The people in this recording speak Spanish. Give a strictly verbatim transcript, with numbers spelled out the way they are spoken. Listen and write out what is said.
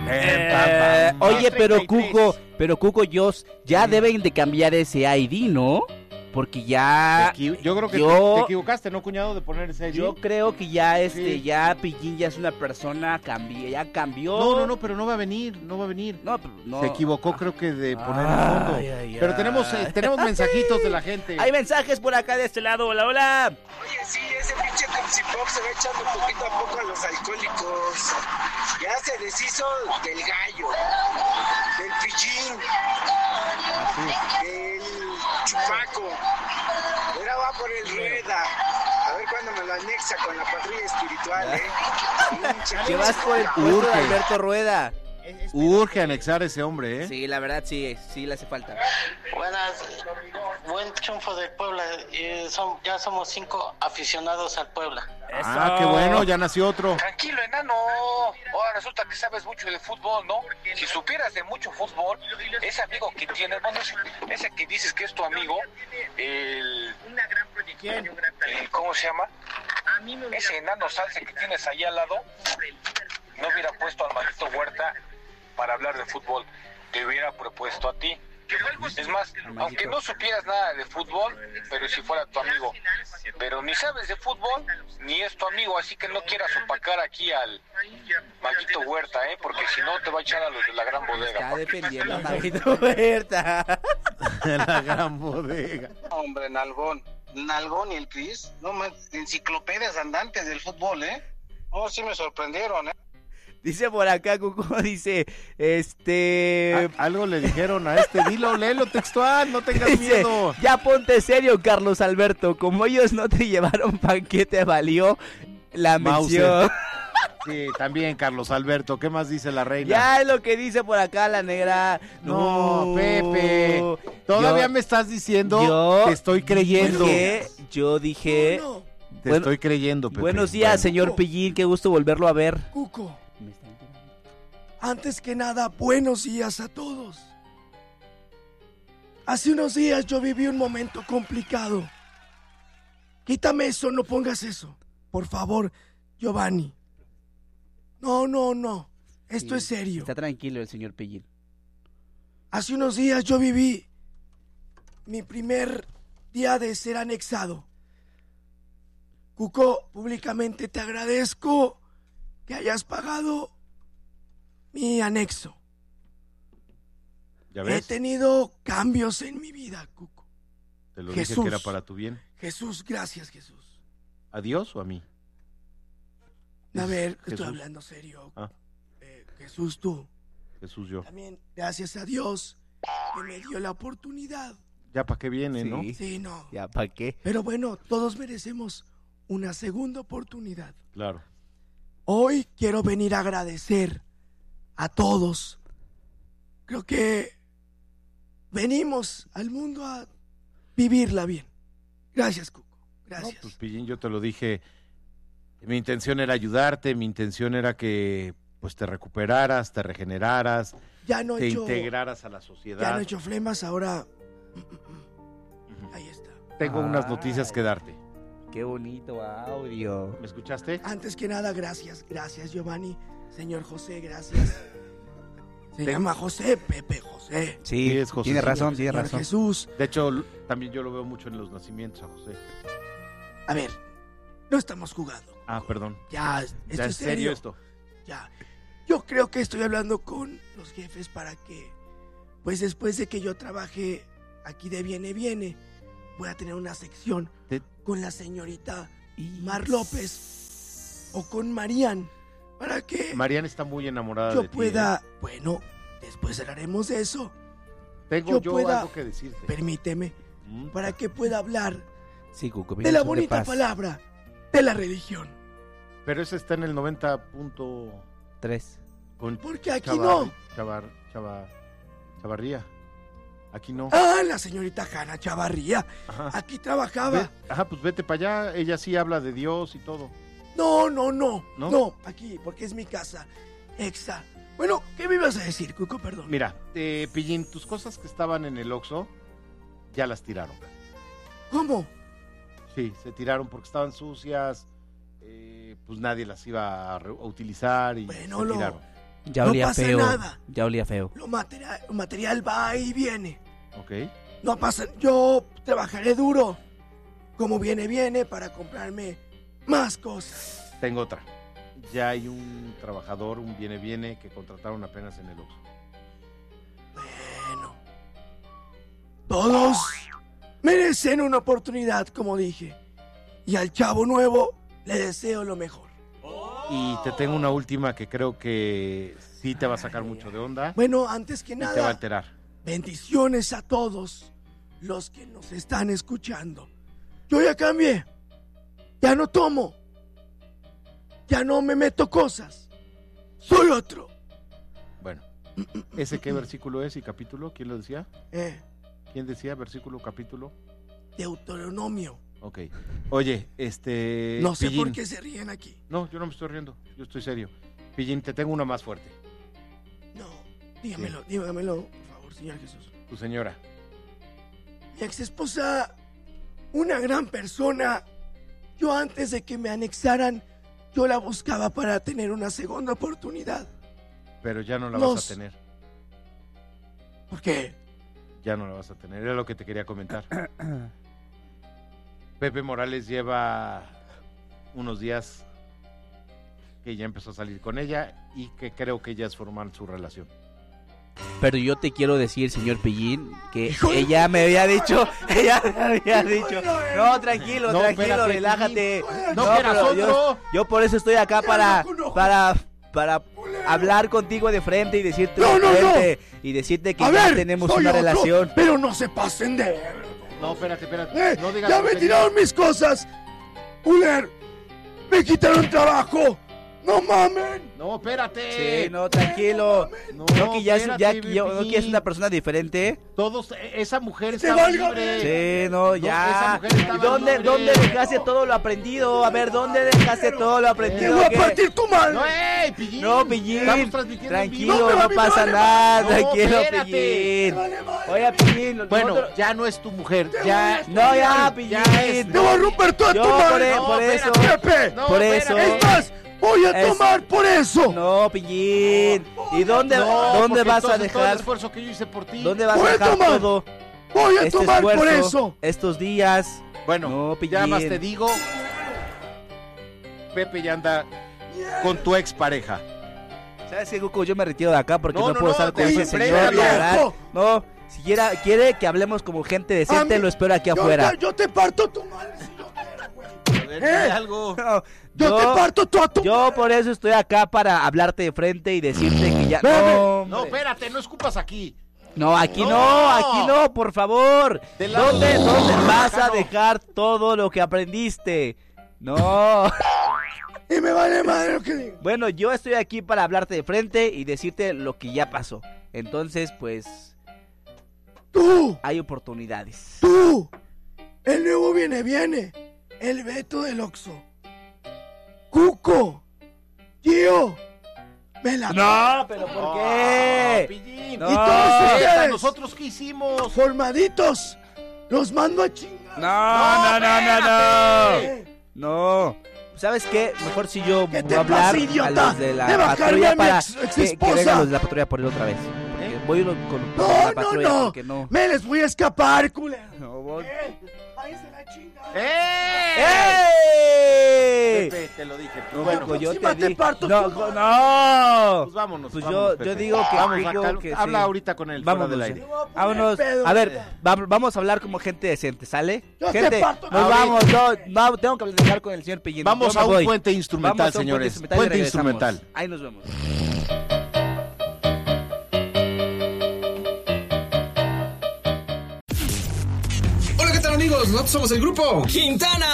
Eh, oye, pero Cuco, pero Cuco, yo, ya deben de cambiar ese I D, ¿no? Porque ya... Equi- yo creo que yo, te, te equivocaste, ¿no, cuñado, de poner ese I D? Yo creo que ya, este, Sí. ya Pillín ya es una persona, cambió, ya cambió. No, no, no, pero no va a venir, no va a venir. No, pero no. Se equivocó, Ah. creo que de poner el fondo. Ay, ay, pero ay. tenemos eh, tenemos mensajitos de la gente. Hay mensajes por acá de este lado, hola, hola. Oye, sí, ese pinche Tuxipop se va echando poquito a poco a los alcohólicos. Ya se deshizo del gallo, del pillín, del chupaco. Ahora va por el rueda. A ver cuándo me lo anexa con la patrulla espiritual, ¿eh? Pinche Que vas por el puesto de Alberto Rueda. Urge anexar a ese hombre, ¿eh? Sí, la verdad sí, sí le hace falta. Buenas, buen triunfo del Puebla. Eh, son, ya somos cinco aficionados al Puebla. Ah, qué bueno, ya nació otro. Tranquilo, enano. Ahora resulta que sabes mucho de fútbol, ¿no? Si supieras de mucho fútbol, ese amigo que tienes, bueno, ese, ese que dices que es tu amigo, el... ¿Quién? el ¿cómo se llama? Ese enano salsa que tienes ahí al lado, no hubiera puesto al maldito Huerta para hablar de fútbol, te hubiera propuesto a ti. Es más, aunque no supieras nada de fútbol, pero si fuera tu amigo, pero ni sabes de fútbol, ni es tu amigo, así que no quieras opacar aquí al maldito Huerta, ¿eh? Porque si no te va a echar a los de la gran bodega. Está defendiendo a Maldito Huerta. La gran bodega. Hombre, Nalgón. Nalgón y el Cris, no más, enciclopedias andantes del fútbol, ¿eh? Oh, sí me sorprendieron, ¿eh? Dice por acá, Cuco, dice, este... Ah, algo le dijeron a este, dilo, léelo textual, no tengas dice, miedo. ya ponte serio, Carlos Alberto, como ellos no te llevaron pan, ¿qué te valió la mención? Mauser. Sí, también Carlos Alberto, ¿qué más dice la reina? Ya es lo que dice por acá la negra. No, Pepe, todavía yo, me estás diciendo, yo te estoy creyendo. Dije, yo dije... No, no. Te bueno, estoy creyendo, Pepe. Buenos días, Bueno. señor Pillín, qué gusto volverlo a ver. Cuco, antes que nada, buenos días a todos. Hace unos días yo viví un momento complicado. Quítame eso, no pongas eso. Por favor, Giovanni. No, no, no. Esto Sí, es serio. Está tranquilo el señor Pillín. Hace unos días yo viví mi primer día de ser anexado. Cuco, públicamente te agradezco que hayas pagado mi anexo. ¿Ya He ves? tenido cambios en mi vida, Cuco. Te lo Jesús. dije que era para tu bien. Jesús, gracias, Jesús. ¿A Dios o a mí? A ver, Jesús. estoy hablando serio. Ah. Eh, Jesús, tú. Jesús, yo. También, gracias a Dios que me dio la oportunidad. Ya para qué viene, Sí. ¿no? Sí, no. Ya, ¿para qué? Pero bueno, todos merecemos una segunda oportunidad. Claro. Hoy quiero venir a agradecer a todos. Creo que venimos al mundo a vivirla bien. Gracias, Cuco. Gracias. No, pues Pillín, yo te lo dije. Mi intención era ayudarte, mi intención era que pues te recuperaras, te regeneraras, ya no te he hecho, integraras a la sociedad. ya no he hecho flemas, ahora ahí está. Tengo unas Ay. noticias que darte. Qué bonito audio. ¿Me escuchaste? Antes que nada, gracias, gracias Giovanni, señor José, gracias. Se Te- llama José, Pepe José. Sí, Sí, es José, tiene señor, razón, tiene Señor razón. Jesús. De hecho, l- también yo lo veo mucho en los nacimientos a José. A ver, no estamos jugando. Ah, perdón. Ya, esto ¿Ya es es serio serio. esto? Ya. Yo creo que estoy hablando con los jefes para que, pues después de que yo trabaje aquí de Viene Viene, voy a tener una sección Te- con la señorita Mar López o con Marían, para que Mariana está muy enamorada de yo ti. pueda, ¿eh? bueno, después hablaremos de eso. Tengo yo yo, pueda- algo que decirte. Permíteme, Mm. para que pueda hablar Sí, Cuco, de la son bonita paz. palabra de la religión. Pero ese está en el noventa punto Tres. con Porque aquí Chavar- no. Chavar, Chava- Chavarría. Aquí no. Ah, la señorita Hanna Chavarría, Ajá. aquí trabajaba. Ve- Ajá, pues vete para allá. Ella sí habla de Dios y todo. No, no, no, ¿No? no, aquí, porque es mi casa. Exa. Bueno, ¿qué me ibas a decir, Cuco? Perdón. Mira, eh, Pillín, tus cosas que estaban en el Oxxo ya las tiraron. ¿Cómo? Sí, se tiraron porque estaban sucias. eh, pues nadie las iba a, re- a utilizar y Bueno, se lo, tiraron. Ya no olía pasa feo. nada. Ya olía feo. Lo material, lo material va y viene. Ok. No pasa, yo trabajaré duro. Como viene, viene para comprarme más cosas. Tengo otra. Ya hay un trabajador, un viene viene que contrataron apenas en el Oxxo. Bueno, todos merecen una oportunidad, como dije. Y al chavo nuevo le deseo lo mejor. Y te tengo una última que creo que sí te va a sacar mucho de onda Bueno, antes que y te va a nada, alterar. bendiciones a todos los que nos están escuchando. Yo ya cambié. Ya no tomo. Ya no me meto cosas. Soy otro. Bueno, ¿ese qué versículo es y capítulo? ¿Quién lo decía? Eh, ¿Quién decía versículo, capítulo? Deuteronomio. Ok. Oye, este... No sé Pillín. por qué se ríen aquí. No, yo no me estoy riendo. Yo estoy serio. Pillín, te tengo una más fuerte. No, dígamelo, dígamelo, por favor, señor Jesús. Tu señora. Mi ex esposa, una gran persona. Yo antes de que me anexaran, yo la buscaba para tener una segunda oportunidad. Pero ya no la Nos- vas a tener. ¿Por qué? Ya no la vas a tener. Era lo que te quería comentar. Pepe Morales lleva unos días que ya empezó a salir con ella y que creo que ya es formal su relación. Pero yo te quiero decir, señor Pillín, que Hijo de- ella me había dicho, ella me había dicho, no, tranquilo, No, tranquilo, espérate, relájate. Pillín. No, que eras pero yo, otro. yo por eso estoy acá Ya para, lo conozco. para, para hablar contigo de frente y decirte No, de no, frente y decirte que A ya ver, tenemos soy una otro, relación. pero no se pasen de... No, espérate, espérate. Eh, No digas ya me tonterías. tiraron mis cosas. Uler, me quitaron trabajo. No mamen. No, espérate. Sí, no, tranquilo. No, No, que ya es, ya, espérate, que yo- no que es Pillín. una persona diferente. Todos, esa mujer ¡Te estaba valga libre. Sí, no, esa ya. mujer estaba ¿Y dónde, libre. dónde dejaste todo lo aprendido? A ver, ¿dónde dejaste todo lo Te aprendido? voy a ¿Qué? partir tu madre. No, ey, Pillín. No, Pillín, Estamos transmitiendo en vivo. tranquilo, No, no, pero a mí me pasa vale nada, madre. No, tranquilo, espérate. Pillín. Me vale madre. Oye, Pillín, Bueno, nosotros- ya no es tu mujer. Te Ya. voy a- no, ya, ya es- Pillín. Te voy a romper toda Yo tu por, madre. e- No, por eso, espérate. Pepe. No, por espérate. eso. Es más, voy a Es- tomar por eso. no, Pillín. ¿Y dónde, No, dónde porque vas a entonces todo el dejar? esfuerzo que yo hice por ti. ¿Dónde vas Voy a a dejar tomar. todo Voy a este tomar por esfuerzo eso. estos días? Bueno, No, Pillín. ya más te digo. Pepe ya anda con tu expareja. ¿Sabes qué, Cuco? Yo me retiro de acá porque No, no, no, puedo no, estar con te ese enfrenta, señor y viejo. hablar. No, si quiera, quiere que hablemos como gente decente, A mí- lo espero aquí Yo afuera. te- Yo te parto tu madre si yo quiero, güey. A ver, ¿Eh? dile algo. No, Yo, te parto toda tu yo por eso estoy acá para hablarte de frente y decirte que ya... Espérame. No, No, hombre. espérate, no escupas aquí. No, aquí no. No. aquí no, por favor. Del lado ¿Dónde, de- dónde vas a Déjalo. dejar todo lo que aprendiste? No. Y me vale madre lo que diga. Bueno, yo estoy aquí para hablarte de frente y decirte lo que ya pasó. Entonces, pues, Tú, hay oportunidades. tú. El nuevo viene, viene. El Beto del Oxxo. Cuco. Gio. Me la... No, pero ¿por Oh, qué? Pillín. No. Y todos Neta, ustedes, ¿nosotros qué hicimos? formaditos, los mando a chingar. No, no, no, no, no. Eh, No. ¿Sabes qué? Mejor si yo ¿Qué voy te a hablar pasa, idiota? a los de la De bajarme patrulla a mi para ex- que, exesposa. que vengan los de la patrulla por él otra vez. Porque voy con, con No, la no, patrulla no. porque no. Me les voy a escapar, culero. No voy. Eh, ahí se la chingada. ¡Eh! ¡Ey! Pepe, te lo dije. No, bueno, Cuco, yo encima te te di- parto no, tu no, madre. no. pues vámonos. Pues vámonos, yo- Pepe. yo digo que- Vamos, digo acá- que habla sí. ahorita con él, Vámonos, fuera del sí. aire. voy a poner Vámonos. pedo, A ver, ahorita. va- vamos a hablar como gente decente, ¿sale? Yo te gente, parto nos tu vamos. No, no, tengo que hablar con el señor Pillín. Vamos Yo me a un voy. puente instrumental, Vamos a un señores. Puente Puente instrumental. y regresamos. instrumental. Ahí nos vemos. Hola, ¿qué tal, amigos? Nosotros somos el grupo Quintana.